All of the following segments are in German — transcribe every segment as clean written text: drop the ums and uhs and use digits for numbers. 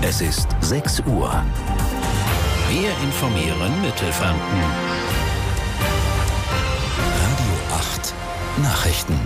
Es ist 6 Uhr. Wir informieren Mittelfranken. Radio 8 Nachrichten.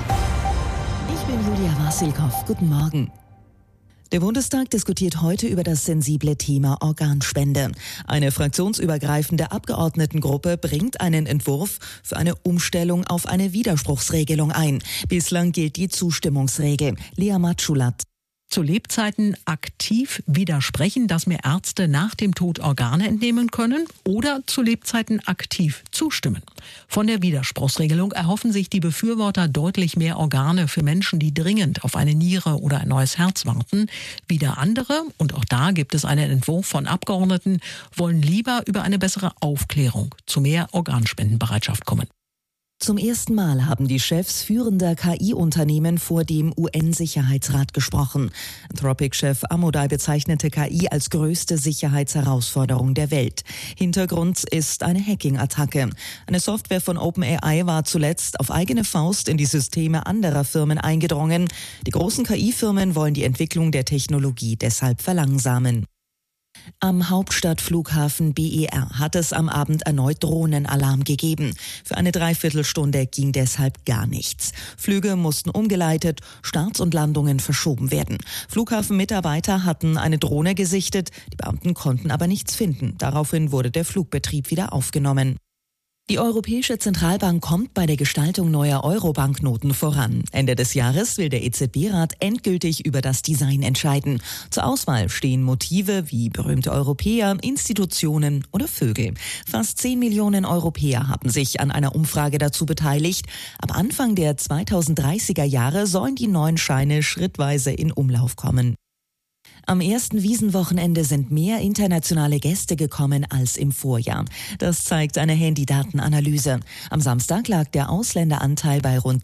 Ich bin Julia Wasilkow. Guten Morgen. Der Bundestag diskutiert heute über das sensible Thema Organspende. Eine fraktionsübergreifende Abgeordnetengruppe bringt einen Entwurf für eine Umstellung auf eine Widerspruchsregelung ein. Bislang gilt die Zustimmungsregel. Lea Matschulat. Zu Lebzeiten aktiv widersprechen, dass mir Ärzte nach dem Tod Organe entnehmen können, oder zu Lebzeiten aktiv zustimmen. Von der Widerspruchsregelung erhoffen sich die Befürworter deutlich mehr Organe für Menschen, die dringend auf eine Niere oder ein neues Herz warten. Wieder andere, und auch da gibt es einen Entwurf von Abgeordneten, wollen lieber über eine bessere Aufklärung zu mehr Organspendenbereitschaft kommen. Zum ersten Mal haben die Chefs führender KI-Unternehmen vor dem UN-Sicherheitsrat gesprochen. Anthropic-Chef Amodei bezeichnete KI als größte Sicherheitsherausforderung der Welt. Hintergrund ist eine Hacking-Attacke. Eine Software von OpenAI war zuletzt auf eigene Faust in die Systeme anderer Firmen eingedrungen. Die großen KI-Firmen wollen die Entwicklung der Technologie deshalb verlangsamen. Am Hauptstadtflughafen BER hat es am Abend erneut Drohnenalarm gegeben. Für eine Dreiviertelstunde ging deshalb gar nichts. Flüge mussten umgeleitet, Starts und Landungen verschoben werden. Flughafenmitarbeiter hatten eine Drohne gesichtet, die Beamten konnten aber nichts finden. Daraufhin wurde der Flugbetrieb wieder aufgenommen. Die Europäische Zentralbank kommt bei der Gestaltung neuer Euro-Banknoten voran. Ende des Jahres will der EZB-Rat endgültig über das Design entscheiden. Zur Auswahl stehen Motive wie berühmte Europäer, Institutionen oder Vögel. Fast 10 Millionen Europäer haben sich an einer Umfrage dazu beteiligt. Ab Anfang der 2030er Jahre sollen die neuen Scheine schrittweise in Umlauf kommen. Am ersten Wiesenwochenende sind mehr internationale Gäste gekommen als im Vorjahr. Das zeigt eine Handydatenanalyse. Am Samstag lag der Ausländeranteil bei rund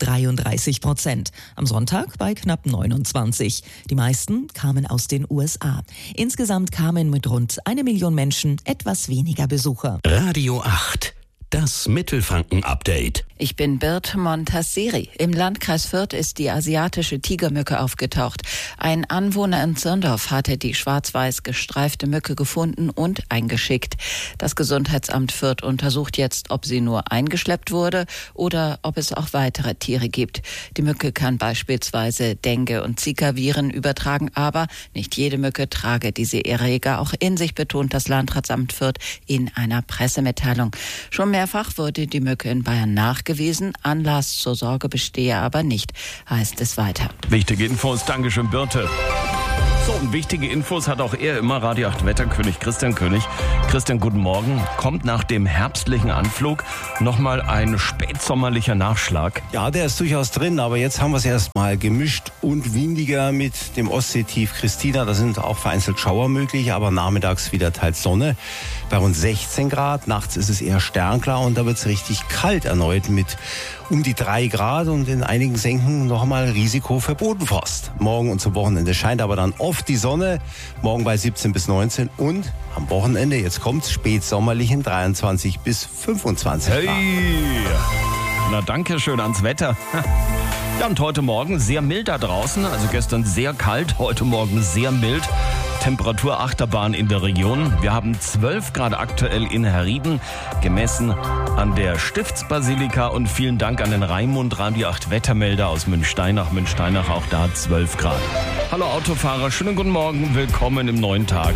33%. Am Sonntag bei knapp 29%. Die meisten kamen aus den USA. Insgesamt kamen mit rund 1 Million Menschen etwas weniger Besucher. Radio 8. Das Mittelfranken-Update. Ich bin Birte Montasseri. Im Landkreis Fürth ist die asiatische Tigermücke aufgetaucht. Ein Anwohner in Zirndorf hatte die schwarz-weiß gestreifte Mücke gefunden und eingeschickt. Das Gesundheitsamt Fürth untersucht jetzt, ob sie nur eingeschleppt wurde oder ob es auch weitere Tiere gibt. Die Mücke kann beispielsweise Dengue- und Zika-Viren übertragen, aber nicht jede Mücke trage diese Erreger auch in sich, betont das Landratsamt Fürth in einer Pressemitteilung. Schon mehrfach wurde die Mücke in Bayern nachgewiesen. Anlass zur Sorge bestehe aber nicht, heißt es weiter. Wichtige Infos, Dankeschön, Birte. So, und wichtige Infos hat auch er immer, Radio 8 Wetterkönig Christian König. Christian, guten Morgen. Kommt nach dem herbstlichen Anflug nochmal ein spätsommerlicher Nachschlag? Ja, der ist durchaus drin, aber jetzt haben wir es erstmal gemischt und windiger mit dem Ostseetief Christina. Da sind auch vereinzelt Schauer möglich, aber nachmittags wieder teils Sonne. Bei rund 16 Grad, nachts ist es eher sternklar und da wird es richtig kalt erneut mit um die 3 Grad und in einigen Senken noch einmal Risiko für Bodenfrost. Morgen und zum Wochenende scheint aber dann oft die Sonne, morgen bei 17 bis 19 und am Wochenende, jetzt kommt's, spätsommerlichen 23 bis 25 Grad. Hey! Na, danke schön ans Wetter. Ja, und heute Morgen sehr mild da draußen, also gestern sehr kalt, heute Morgen sehr mild. Temperaturachterbahn in der Region. Wir haben 12 Grad aktuell in Herrieden, gemessen an der Stiftsbasilika, und vielen Dank an den Raimund, Radio 8 Wettermelder aus Münchsteinach. Münchsteinach auch da 12 Grad. Hallo Autofahrer, schönen guten Morgen, willkommen im neuen Tag.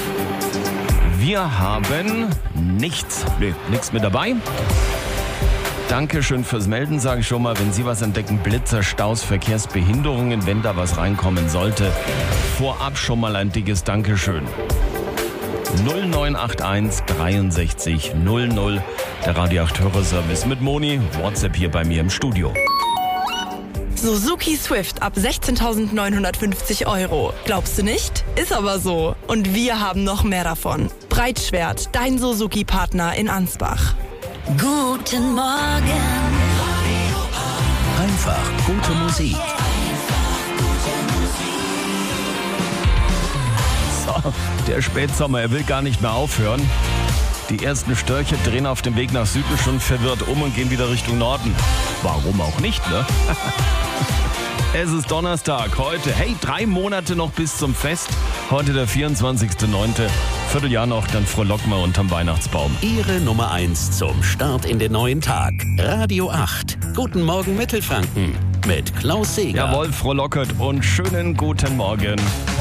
Wir haben nichts mit dabei. Dankeschön fürs Melden, sage ich schon mal. Wenn Sie was entdecken, Blitzer, Staus, Verkehrsbehinderungen, wenn da was reinkommen sollte, vorab schon mal ein dickes Dankeschön. 0981 63 00, der Radio 8 Hörerservice mit Moni, WhatsApp hier bei mir im Studio. Suzuki Swift ab 16.950 €. Glaubst du nicht? Ist aber so. Und wir haben noch mehr davon. Breitschwert, dein Suzuki-Partner in Ansbach. Guten Morgen. Einfach gute Musik. So, der Spätsommer, er will gar nicht mehr aufhören. Die ersten Störche drehen auf dem Weg nach Süden schon verwirrt um und gehen wieder Richtung Norden. Warum auch nicht, ne? Es ist Donnerstag heute. Hey, 3 Monate noch bis zum Fest. Heute der 24.09. Vierteljahr noch, dann frohlocken wir unterm Weihnachtsbaum. Ihre Nummer 1 zum Start in den neuen Tag. Radio 8. Guten Morgen Mittelfranken. Mit Klaus Seger. Jawohl, frohlocket und schönen guten Morgen.